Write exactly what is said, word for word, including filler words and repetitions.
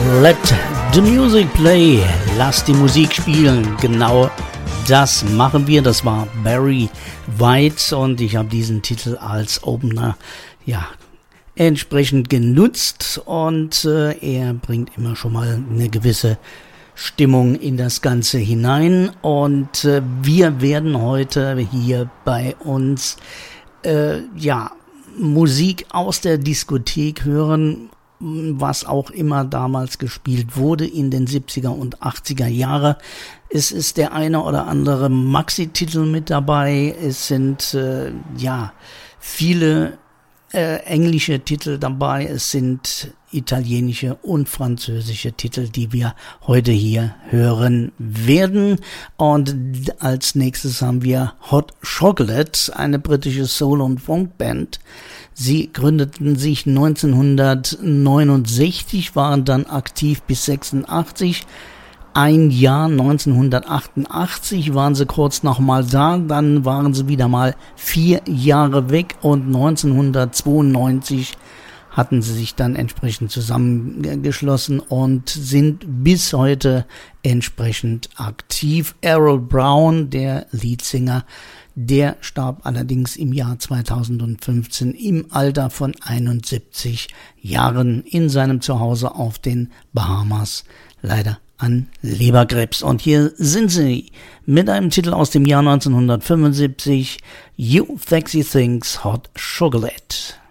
Let the music play. Lass die Musik spielen. Genau das machen wir. Das war Barry White und ich habe diesen Titel als Opener ja entsprechend genutzt und äh, er bringt immer schon mal eine gewisse Stimmung in das Ganze hinein und äh, wir werden heute hier bei uns äh, ja Musik aus der Diskothek hören, was auch immer damals gespielt wurde in den siebziger und achtziger Jahre. Es ist der eine oder andere Maxi-Titel mit dabei. Es sind äh, ja viele äh, englische Titel dabei. Es sind italienische und französische Titel, die wir heute hier hören werden. Und als nächstes haben wir Hot Chocolate, eine britische Soul- und Funkband. Sie gründeten sich neunzehnhundertneunundsechzig, waren dann aktiv bis sechsundachtzig. Ein Jahr neunzehnhundertachtundachtzig waren sie kurz nochmal da, dann waren sie wieder mal vier Jahre weg und neunzehnhundertzweiundneunzig hatten sie sich dann entsprechend zusammengeschlossen und sind bis heute entsprechend aktiv. Errol Brown, der Leadsänger, der starb allerdings im Jahr zweitausendfünfzehn im Alter von einundsiebzig Jahren in seinem Zuhause auf den Bahamas, leider an Leberkrebs. Und hier sind sie mit einem Titel aus dem Jahr neunzehnhundertfünfundsiebzig, You Sexy Things, Hot Chocolate.